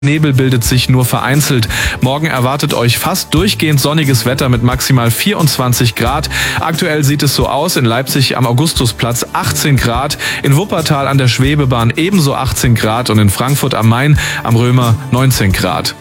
Nebel bildet sich nur vereinzelt. Morgen erwartet euch fast durchgehend sonniges Wetter mit maximal 24 Grad. Aktuell sieht es so aus: in Leipzig am Augustusplatz 18 Grad, in Wuppertal an der Schwebebahn ebenso 18 Grad und in Frankfurt am Main am Römer 19 Grad.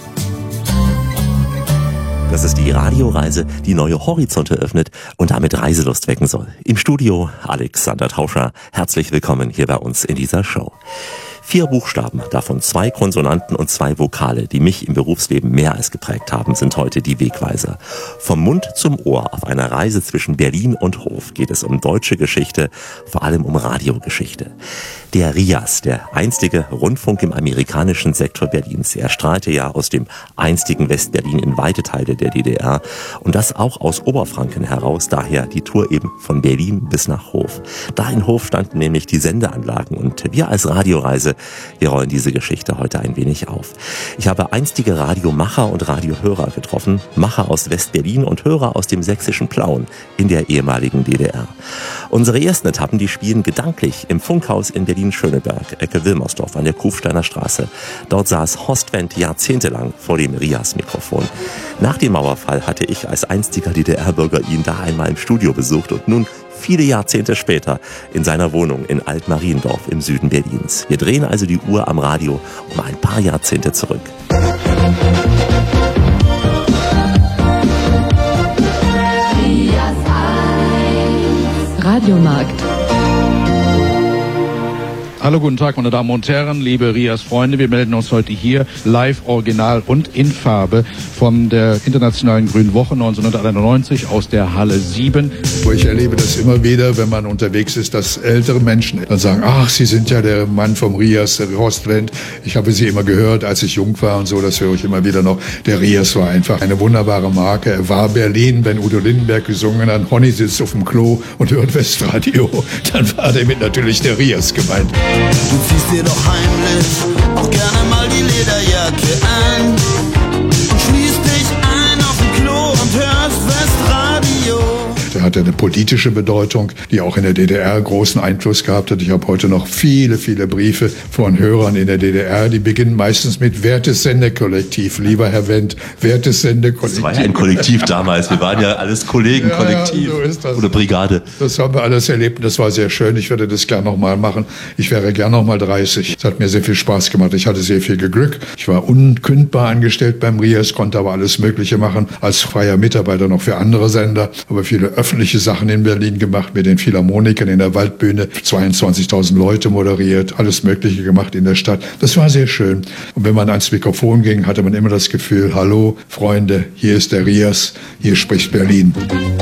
Das ist die Radioreise, die neue Horizonte öffnet und damit Reiselust wecken soll. Im Studio Alexander Tauscher. Herzlich willkommen hier bei uns in dieser Show. 4 Buchstaben, davon 2 Konsonanten und 2 Vokale, die mich im Berufsleben mehr als geprägt haben, sind heute die Wegweiser. Vom Mund zum Ohr auf einer Reise zwischen Berlin und Hof geht es um deutsche Geschichte, vor allem um Radiogeschichte. Der RIAS, der einstige Rundfunk im amerikanischen Sektor Berlins. Er strahlte ja aus dem einstigen Westberlin in weite Teile der DDR und das auch aus Oberfranken heraus, daher die Tour eben von Berlin bis nach Hof. Da in Hof standen nämlich die Sendeanlagen und wir als Radioreise, wir rollen diese Geschichte heute ein wenig auf. Ich habe einstige Radiomacher und Radiohörer getroffen, Macher aus Westberlin und Hörer aus dem sächsischen Plauen in der ehemaligen DDR. Unsere ersten Etappen, die spielen gedanklich im Funkhaus in Berlin-Schöneberg, Ecke Wilmersdorf an der Kufsteiner Straße. Dort saß Horst Wendt jahrzehntelang vor dem RIAS-Mikrofon. Nach dem Mauerfall hatte ich als einstiger DDR-Bürger ihn da einmal im Studio besucht und nun viele Jahrzehnte später in seiner Wohnung in Altmariendorf im Süden Berlins. Wir drehen also die Uhr am Radio um ein paar Jahrzehnte zurück. Radiomarkt. Hallo, guten Tag, meine Damen und Herren, liebe RIAS-Freunde. Wir melden uns heute hier live, original und in Farbe von der Internationalen Grünen Woche 1991 aus der Halle 7. Ich erlebe das immer wieder, wenn man unterwegs ist, dass ältere Menschen dann sagen, ach, Sie sind ja der Mann vom RIAS, der Horst Wendt. Ich habe Sie immer gehört, als ich jung war und so, das höre ich immer wieder noch. Der RIAS war einfach eine wunderbare Marke. Er war Berlin, wenn Udo Lindenberg gesungen hat, Honey sitzt auf dem Klo und hört Westradio. Dann war damit natürlich der RIAS gemeint. Du ziehst dir doch heimlich auch gerne mal die Lederjacke an und schließt dich ein auf dem Klo und hörst Westradio. Der hatte eine politische Bedeutung, die auch in der DDR großen Einfluss gehabt hat. Ich habe heute noch viele, viele Briefe von Hörern in der DDR, die beginnen meistens mit Wertes Sendekollektiv. Lieber Herr Wendt, Wertes Sendekollektiv. Das war ja ein Kollektiv damals. Wir waren ja alles Kollegen, Kollektiv. Ja, so ist das. Oder Brigade. Das haben wir alles erlebt und das war sehr schön. Ich würde das gern nochmal machen. Ich wäre gern nochmal 30. Es hat mir sehr viel Spaß gemacht. Ich hatte sehr viel Glück. Ich war unkündbar angestellt beim RIAS, konnte aber alles Mögliche machen. Als freier Mitarbeiter noch für andere Sender. Aber viele öffentliche Sachen in Berlin gemacht, mit den Philharmonikern in der Waldbühne, 22.000 Leute moderiert, alles Mögliche gemacht in der Stadt. Das war sehr schön. Und wenn man ans Mikrofon ging, hatte man immer das Gefühl, hallo Freunde, hier ist der RIAS, hier spricht Berlin.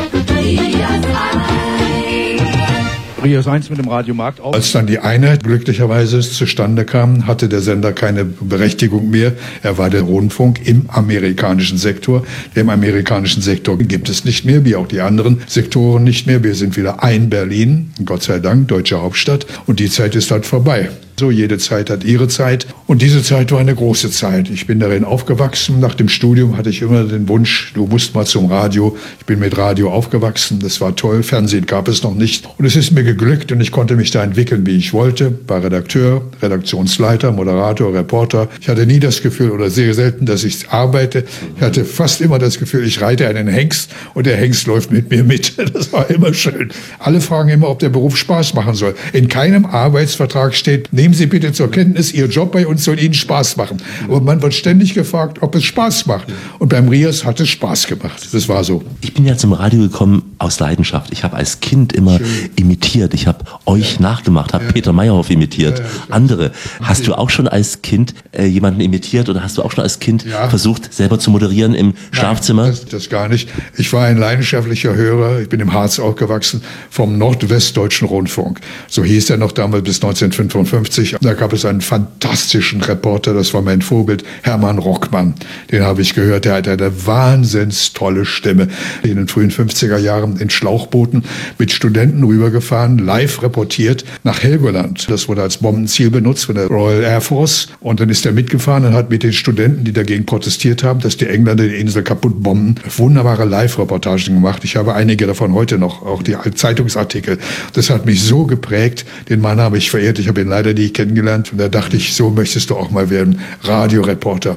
RIAS 1 mit dem Radiomarkt auf. Als dann die Einheit glücklicherweise zustande kam, hatte der Sender keine Berechtigung mehr. Er war der Rundfunk im amerikanischen Sektor. Dem amerikanischen Sektor gibt es nicht mehr, wie auch die anderen Sektoren nicht mehr. Wir sind wieder ein Berlin, Gott sei Dank, deutsche Hauptstadt. Und die Zeit ist halt vorbei. So, jede Zeit hat ihre Zeit. Und diese Zeit war eine große Zeit. Ich bin darin aufgewachsen. Nach dem Studium hatte ich immer den Wunsch, du musst mal zum Radio. Ich bin mit Radio aufgewachsen. Das war toll. Fernsehen gab es noch nicht. Und es ist mir geglückt und ich konnte mich da entwickeln, wie ich wollte. War Redakteur, Redaktionsleiter, Moderator, Reporter. Ich hatte nie das Gefühl oder sehr selten, dass ich arbeite. Ich hatte fast immer das Gefühl, ich reite einen Hengst und der Hengst läuft mit mir mit. Das war immer schön. Alle fragen immer, ob der Beruf Spaß machen soll. In keinem Arbeitsvertrag steht, nehmen Sie bitte zur Kenntnis, Ihr Job bei uns soll Ihnen Spaß machen. Aber man wird ständig gefragt, ob es Spaß macht. Und beim RIAS hat es Spaß gemacht. Das war so. Ich bin ja zum Radio gekommen aus Leidenschaft. Ich habe als Kind immer imitiert. Ich habe euch nachgemacht, habe Peter Meyerhoff imitiert, andere. Hast du auch schon als Kind jemanden imitiert oder hast du auch schon als Kind versucht, selber zu moderieren im Schlafzimmer? Nein, das gar nicht. Ich war ein leidenschaftlicher Hörer. Ich bin im Harz aufgewachsen, vom Nordwestdeutschen Rundfunk. So hieß er noch damals bis 1955. Da gab es einen fantastischen Reporter, das war mein Vorbild, Hermann Rockmann. Den habe ich gehört, der hat eine wahnsinns tolle Stimme. In den frühen 50er Jahren in Schlauchbooten mit Studenten rübergefahren, live reportiert nach Helgoland. Das wurde als Bombenziel benutzt von der Royal Air Force. Und dann ist er mitgefahren und hat mit den Studenten, die dagegen protestiert haben, dass die Engländer die Insel kaputt bomben, wunderbare Live-Reportagen gemacht. Ich habe einige davon heute noch, auch die Zeitungsartikel. Das hat mich so geprägt. Den Mann habe ich verehrt. Ich habe ihn leider nie kennengelernt und da dachte ich, so möchtest du auch mal werden, Radioreporter.